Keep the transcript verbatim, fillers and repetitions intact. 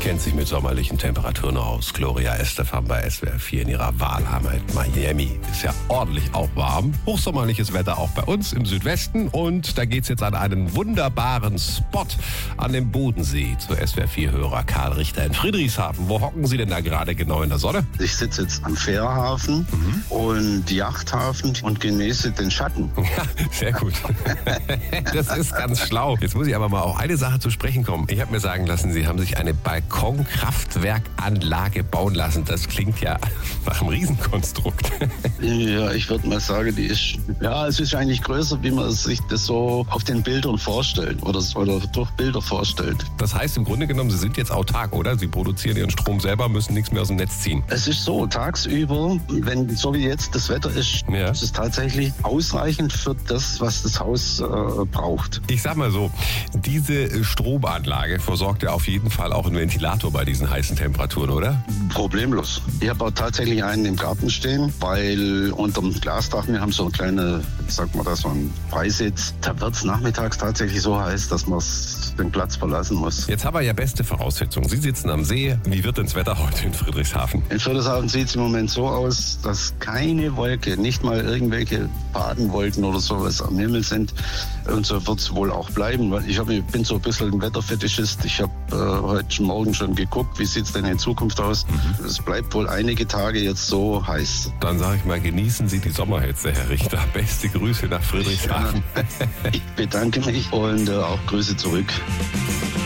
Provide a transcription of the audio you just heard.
kennt sich mit sommerlichen Temperaturen aus. Gloria Estefan bei S W R vier in ihrer Wahlheimat Miami. Ist ja ordentlich auch warm. Hochsommerliches Wetter auch bei uns im Südwesten. Und da geht's jetzt an einen wunderbaren Spot an dem Bodensee zu S W R vier-Hörer Karl Richter in Friedrichshafen. Wo hocken Sie denn da gerade genau in der Sonne? Ich sitze jetzt am Fährhafen mhm. und Yachthafen und genieße den Schatten. Ja, sehr gut. Das ist ganz schlau. Jetzt muss ich aber mal auf eine Sache zu sprechen kommen. Ich habe mir sagen lassen, Sie haben sich eine Balkonkraftwerkanlage bauen lassen. Das klingt ja nach einem Riesenkonstrukt. Ja, ich würde mal sagen, die ist, ja, es ist eigentlich größer, wie man sich das so auf den Bildern vorstellt oder, oder durch Bilder vorstellt. Das heißt im Grunde genommen, Sie sind jetzt autark, oder? Sie produzieren Ihren Strom selber, müssen nichts mehr aus dem Netz ziehen. Es ist so, tagsüber, wenn so wie jetzt das Wetter ist, ja. ist es tatsächlich ausreichend für das, was das Haus äh, braucht. Ich sag mal so, diese Stromanlage versorgt ja auf jeden Fall auch einen Ventilator bei diesen heißen Temperaturen, oder? Problemlos. Ich habe auch tatsächlich einen im Garten stehen, weil unterm Glasdach, wir haben so eine kleine, sag mal das, so einen Freisitz. Da wird es nachmittags tatsächlich so heiß, dass man den Platz verlassen muss. Jetzt haben wir ja beste Voraussetzungen. Sie sitzen am See. Wie wird denn das Wetter heute in Friedrichshafen? In Friedrichshafen sieht es im Moment so aus, dass keine Wolke, nicht mal irgendwelche Badenwolken oder sowas am Himmel sind. Und so wird es wohl auch bleiben. Weil ich, hab, ich bin so ein bisschen ein Wetterfetischist. Ich habe äh, heute Morgen schon geguckt, wie sieht es denn in Zukunft aus. Mhm. Es bleibt wohl einige Tage jetzt so heiß. Dann sage ich mal, genießen Sie die Sommerhitze, Herr Richter. Beste Grüße nach Friedrichshafen. Ich bedanke mich und äh, auch Grüße zurück.